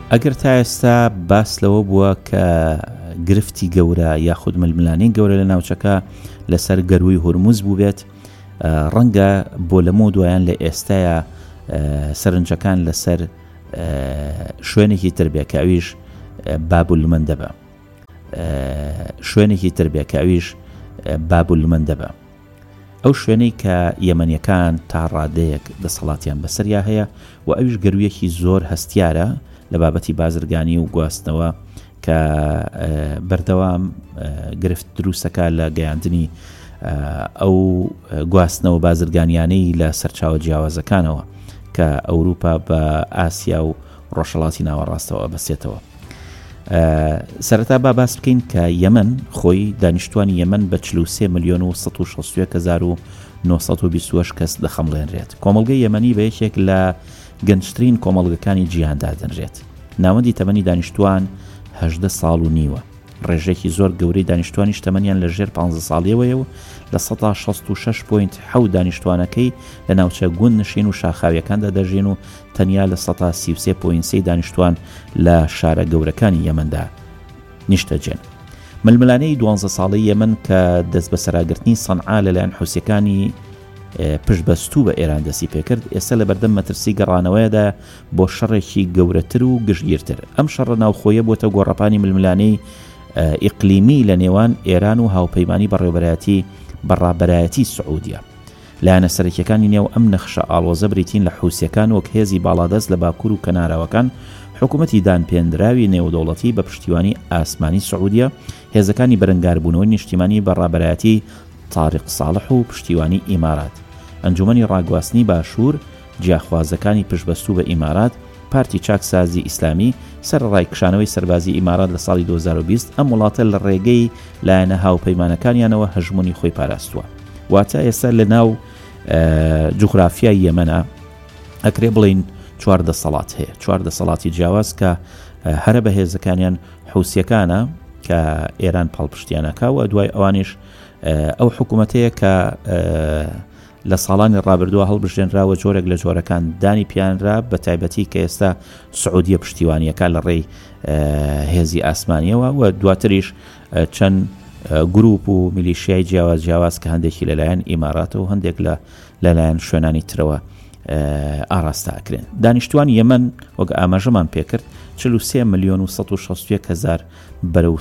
ئەگەر تا ئێستا باس لەوە بووە کە گرفتی گەورە یاخود ململانەی گەورە لە ناوچەکە لەسەر گەروی هورموز بوو بێت، ڕەنگە بۆ لەمە دوایان لە ئێستاە سەرنجەکان لەسەر شوێنێکی تر بێ کە ئەویش بابولمەندە بە، شوێنێکی تر بێ کە ئەویش بابولمەندە بە، ئەو شوێنەی کە یەمەنیەکان تا ڕادەیەک دەسەڵاتیان بەسەریا هەیە و ئەویش گەرویەکی زۆر هەستیارە لە بابەتی بازرگانی و گواستنەوە کە بەردەوام گرفت دروستەکە لە گەیاندنی ئەو گواستنەوە بازرگانیانەی لە سەرچاوە جیاوازەکانەوە کە ئەوروپا بە ئاسیا و ڕۆژهەڵاتی ناوەڕاستەوە بەسێتەوە. سەرەتا باس بکەین کە یەمەن خۆی دانیشتوانی یەمەن بە 43,161,928 کەس دەخەمڵێنرێت. کۆمەڵگەی یەمەنی بە یەکێک لە گەنجترین کۆمەڵگەکانی جیهاندا دەنرێت. ناوەندی تەمەنی دانیشتوان 18 ساڵ و نیوە. ڕێژێکی زۆر گەورەی دانیشتوانیش تەمەنیان لە ژێر 15 ساڵیەوەیە و لە 166.7 دانیشتوانەکەی لە ناوچە گوند نشین و شاخاویەکاندا دەژین و تەنیا لە 133.3 دانیشتوان لە شارە گەورەکانی یەمەندا نیشتەجێن. ململانەی 12 ساڵی یەمەن کە دەست بە سەراگرتنی سەنعا لەلایەن حوسیەکانی پشتبەستوو بە ئێران دەستی پێکرد، ئێستا لە بەردەم مەترسی گەڕانەوەیەدا بۆ شەڕێکی گەورەتر و گشتگیرتر. ئەم شەڕە ناوخۆیە بۆتە گۆڕەپانی ململانەی ئیقلیمی لە نێوان ئێران و هاوپەیمانی بەڕابەرایەتی سعودیە. لایەنە سەرەکیەکانی نێو ئەم نەخشە ئاڵۆزە بریتین لە حوسیەکان وەک هێزی باڵادەست لە باکوور و کەناراوەکان، حکوومەتی دانپێنراوی نێودەوڵەتی بە پشتیوانی ئاسمانی سعودیە، هێزەکانی بەرەنگاربوونەوەی نیشتیمانی بەڕابەرایەتی تاریق ساڵح و پشتیوانی ئیمارات، ئەنجومەنی ڕاگواستنی باشوور، جیاخوازەکانی پشتبەستوو بە ئیمارات، پارتی چاکسازی ئیسلامی، سەرڕای کشانەوەی سەربازی ئیمارات لە ساڵی 2020 ئەم وڵاتە لە ڕێگەی لایەنە هاوپەیمانەکانیانەوە هەژمۆنی خۆی پاراستووە. واتە ئێستا لە ناو جوغرافیای یەمەنە ئەکرێ بڵین 4 دەسەڵات هەیە، 4 دەسەڵاتی جیاواز کە هەرە بە هێزەکانیان حوسیەکانە کە ئێران پاڵپشتیانەکە و دوای ئەوانیش ئەو حکوومەتەیە کە لە ساڵانی ڕابردووە هەڵبژێنراوە جۆرێک لە جۆرەکان دانی پیانرا بە تایبەتی کە ئێستا سعودیە پشتیوانیەکە لە ڕێی هێزی ئاسمانیەوە و دواتریش چەند گروپ و میلیشیای جیاواز کە هەندێکی لەلایەن ئیماراتەوە و هەندێک لەلایەن شوێنانی ترەوە ئاڕاستاکرێن. دانیشتوان یەمەن وەک ئاماژەمان پێکرد 43,161,000 بەرەو